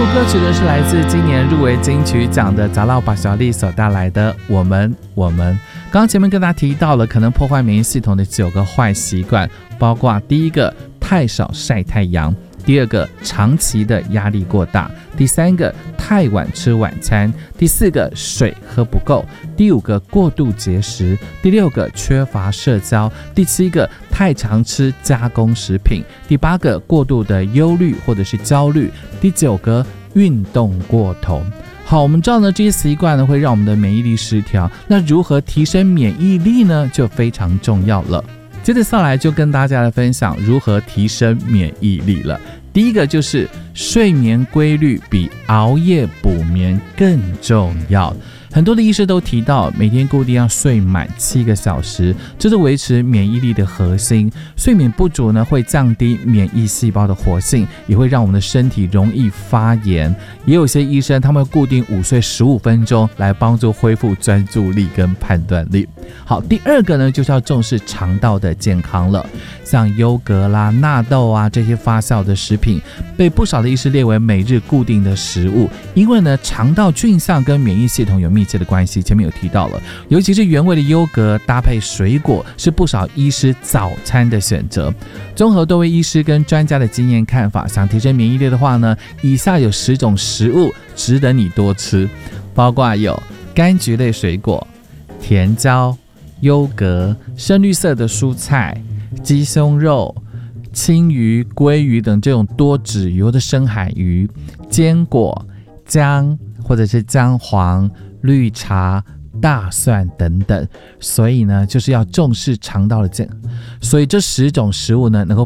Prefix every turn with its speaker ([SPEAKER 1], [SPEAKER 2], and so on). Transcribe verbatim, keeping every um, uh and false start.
[SPEAKER 1] 部歌曲呢是来自今年入围金曲奖的杂老巴小丽所带来的《我们我们》。刚刚前面跟大家提到了可能破坏免疫系统的九个坏习惯，包括第一个太少晒太阳，第二个长期的压力过大，第三个太晚吃晚餐，第四个水喝不够，第五个过度节食，第六个缺乏社交，第七个太常吃加工食品，第八个过度的忧虑或者是焦虑，第九个运动过头。好，我们知道呢，这些习惯呢会让我们的免疫力失调，那如何提升免疫力呢就非常重要了。接着下来就跟大家来分享如何提升免疫力了。第一个就是睡眠规律比熬夜补眠更重要。很多的医师都提到，每天固定要睡满七个小时，这是维持免疫力的核心。睡眠不足呢，会降低免疫细胞的活性，也会让我们的身体容易发炎。也有些医生他们会固定午睡十五分钟，来帮助恢复专注力跟判断力。好，第二个呢，就是要重视肠道的健康了。像优格啦、纳豆啊这些发酵的食品，被不少的医师列为每日固定的食物，因为呢，肠道菌相跟免疫系统有密切的关系。前面有提到了，尤其是原味的优格搭配水果，是不少医师早餐的选择。综合多位医师跟专家的经验看法，想提升免疫力的话呢，以下有十种食物值得你多吃，包括有柑橘类水果、甜椒、优格、深绿色的蔬菜、鸡胸肉、青鱼、鲑鱼等这种多脂油的深海鱼、坚果、姜或者是姜黄、绿茶、大蒜等等。所以呢，就是要重视肠道的健康。所以这十种食物呢，能够